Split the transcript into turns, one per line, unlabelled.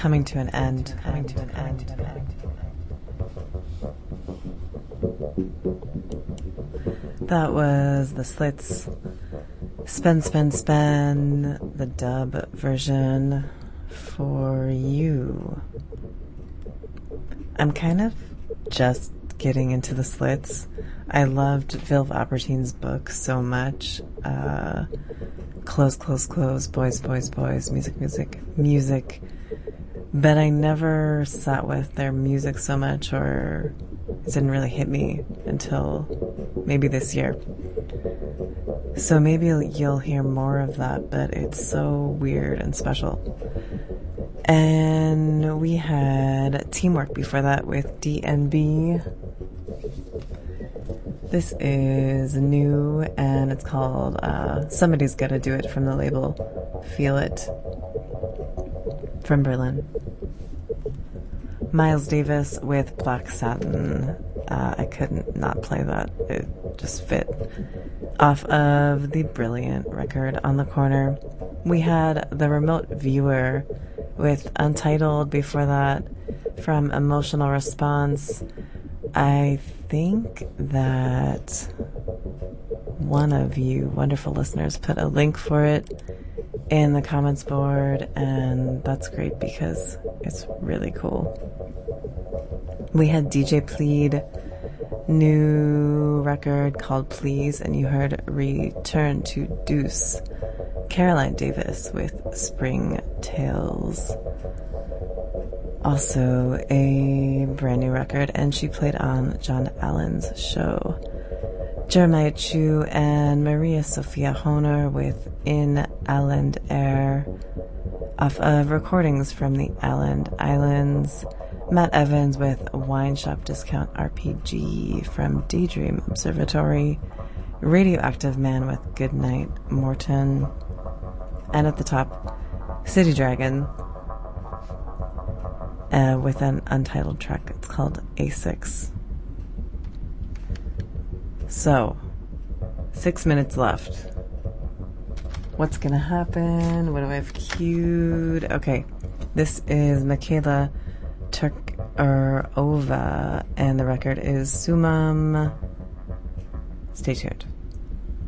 coming to an end. Coming to an end. That was the Slits. Spin, Spin, Spin, the dub version for you. I'm kind of just getting into the Slits. I loved Vilv Albertine's book so much. Close, close, close, boys, boys, boys, music, music, music. But I never sat with their music so much, or it didn't really hit me until maybe this year. So maybe you'll hear more of that, but it's so weird and special. And we had Teamwork before that with DNB. This is new, and it's called Somebody's Gotta Do It, from the label Feel It, from Berlin. Miles Davis with Black Satin. I couldn't not play that. It just fit. Off of the Brilliant record On the Corner. We had The Remote Viewer with Untitled before that, from Emotional Response. I think that one of you wonderful listeners put a link for it in the comments board, and that's great because it's really cool. We had DJ Plead, new record called Please, and you heard Return to Deuce. Caroline Davis with Spring Tales. Also a brand new record, and she played on John Allen's show. Jeremiah Chu and Maria Sophia Honer with In Island Air, off of recordings from the Island Islands. Matt Evans with Wine Shop Discount RPG from Daydream Observatory. Radioactive Man with Goodnight Morton. And at the top, City Dragon with an untitled track. It's called A6. So, 6 minutes left. What's gonna happen? What do I have queued? Okay, this is Michaela Turkova, and the record is Sumam. Stay tuned.